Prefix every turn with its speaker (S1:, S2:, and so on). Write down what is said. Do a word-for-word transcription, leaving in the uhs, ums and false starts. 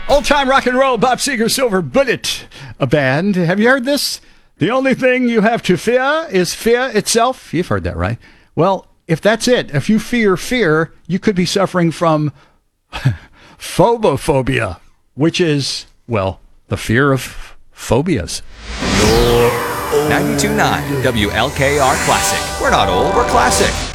S1: Old time rock and roll, Bob Seger, Silver Bullet, a band. Have you heard this? The only thing you have to fear is fear itself. You've heard that, right? Well, if that's it, if you fear fear, you could be suffering from phobophobia, which is, well, the fear of phobias.
S2: ninety-two point nine W L K R Classic. We're not old, we're classic.